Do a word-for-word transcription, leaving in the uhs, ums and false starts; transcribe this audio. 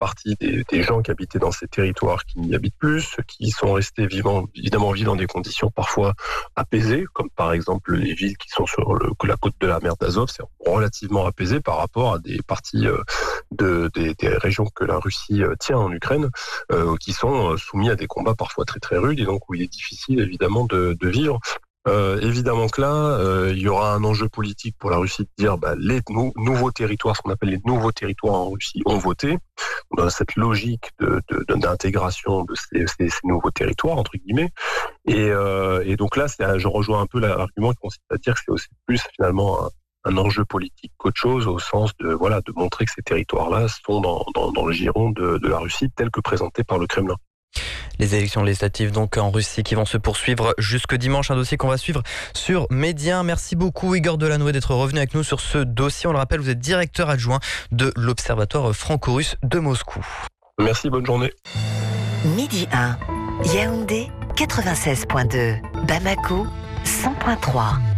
partie des, des gens qui habitaient dans ces territoires qui n'y habitent plus, ceux qui sont restés vivants, évidemment vivent dans des conditions parfois apaisées, comme par exemple les villes qui sont sur le, la côte de la mer d'Azov, c'est relativement apaisé par rapport à des parties euh, de, des, des régions que la Russie euh, tient en Ukraine, euh, qui sont soumis à des combats parfois très très rudes et donc où il est difficile évidemment de, de vivre. Euh, évidemment que là, euh, il y aura un enjeu politique pour la Russie de dire bah, les nou- nouveaux territoires, ce qu'on appelle les nouveaux territoires en Russie, ont voté. Dans cette logique de, de, de, d'intégration de ces, ces, ces nouveaux territoires, entre guillemets. Et, euh, et donc là, c'est, je rejoins un peu l'argument qui consiste à dire que c'est aussi plus finalement un, un enjeu politique qu'autre chose, au sens de voilà de montrer que ces territoires-là sont dans, dans, dans le giron de, de la Russie tel que présenté par le Kremlin. Les élections législatives donc en Russie qui vont se poursuivre jusque dimanche, un dossier qu'on va suivre sur Média. Merci beaucoup Igor Delanoë d'être revenu avec nous sur ce dossier. On le rappelle, vous êtes directeur adjoint de l'Observatoire franco-russe de Moscou. Merci, bonne journée. Midi un, Yaoundé quatre-vingt-seize virgule deux, Bamako cent virgule trois.